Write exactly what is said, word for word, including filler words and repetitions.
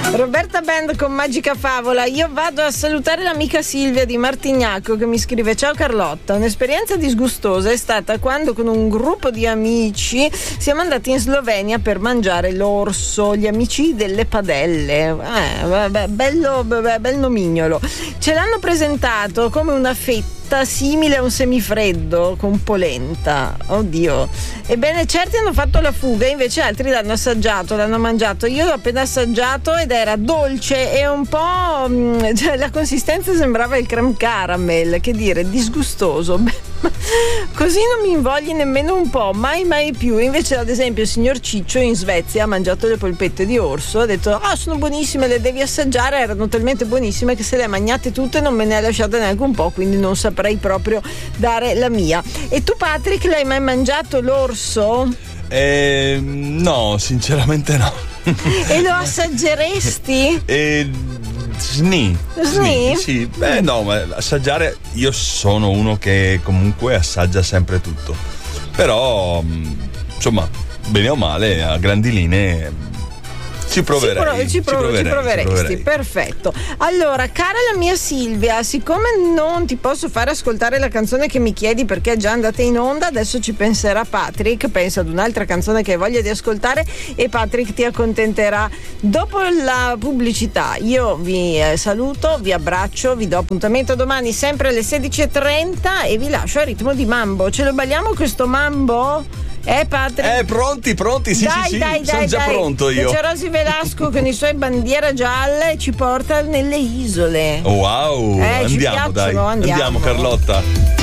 Roberta Band con Magica Favola. Io vado a salutare l'amica Silvia di Martignacco che mi scrive: ciao Carlotta, un'esperienza disgustosa è stata quando con un gruppo di amici siamo andati in Slovenia per mangiare l'orso, gli amici delle padelle. Eh, vabbè, bello, vabbè, bel nomignolo. Ce l'hanno presentato come una fetta simile a un semifreddo con polenta. Oddio. Ebbene, certi hanno fatto la fuga, invece altri l'hanno assaggiato, l'hanno mangiato. Io l'ho appena assaggiato ed era dolce e un po', cioè, la consistenza sembrava il creme caramel, che dire, disgustoso. Così non mi invogli nemmeno un po', mai mai più. Invece, ad esempio, il signor Ciccio in Svezia ha mangiato le polpette di orso, ha detto: ah, oh, sono buonissime, le devi assaggiare. Erano talmente buonissime che se le ha mangiate tutte non me ne ha lasciate neanche un po', quindi non saprei proprio dare la mia. E tu, Patrick, l'hai mai mangiato l'orso? Eh, no, sinceramente no. E lo assaggeresti? Eh, Sni. Sni? Sì, beh no, ma assaggiare, io sono uno che comunque assaggia sempre tutto. Però, insomma, bene o male, a grandi linee ci proverei. Ci, pro- ci, pro- ci, proverei, ci proveresti, ci proverei. Perfetto. Allora, cara la mia Silvia, siccome non ti posso fare ascoltare la canzone che mi chiedi perché è già andata in onda, adesso ci penserà Patrick, pensa ad un'altra canzone che hai voglia di ascoltare e Patrick ti accontenterà. Dopo la pubblicità io vi eh, saluto, vi abbraccio, vi do appuntamento domani sempre alle sedici e trenta e vi lascio a ritmo di mambo. Ce lo balliamo questo mambo? Eh Patrick? Eh pronti, pronti, sì dai, sì sì, dai, sono dai, già dai. pronto io. C'è Rosy Velasco con i suoi bandiera gialle ci porta nelle isole. Wow, eh, andiamo dai, andiamo. andiamo Carlotta.